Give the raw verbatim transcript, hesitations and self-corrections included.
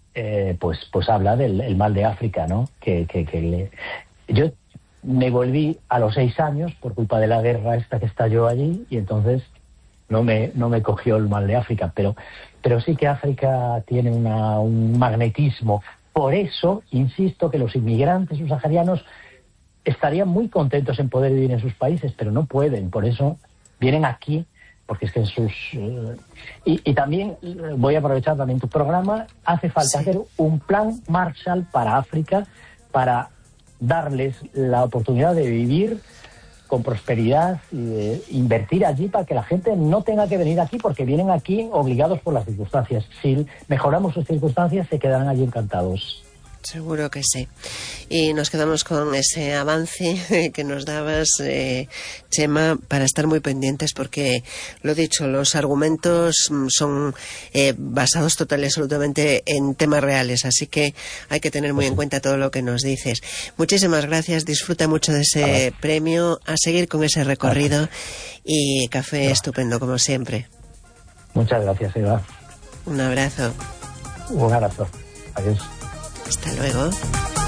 eh, pues pues habla del el mal de África, ¿no? Que, que, que le... Yo me volví a los seis años por culpa de la guerra esta que estalló allí, y entonces no me no me cogió el mal de África, pero pero sí que África tiene una, un magnetismo. Por eso insisto que los inmigrantes subsaharianos estarían muy contentos en poder vivir en sus países, pero no pueden. Por eso vienen aquí, porque es que en sus... Eh, y, y también, voy a aprovechar también tu programa, hace falta sí. hacer un plan Marshall para África, para darles la oportunidad de vivir con prosperidad y de invertir allí para que la gente no tenga que venir aquí, porque vienen aquí obligados por las circunstancias. Si mejoramos sus circunstancias, se quedarán allí encantados. Seguro que sí. Y nos quedamos con ese avance que nos dabas, eh, Chema, para estar muy pendientes, porque, lo dicho, los argumentos son eh, basados total y absolutamente en temas reales, así que hay que tener muy en cuenta todo lo que nos dices. Muchísimas gracias, disfruta mucho de ese gracias. premio, a seguir con ese recorrido gracias. y café gracias. estupendo, como siempre. Muchas gracias, Eva. Un abrazo. Un abrazo. Adiós. Hasta luego.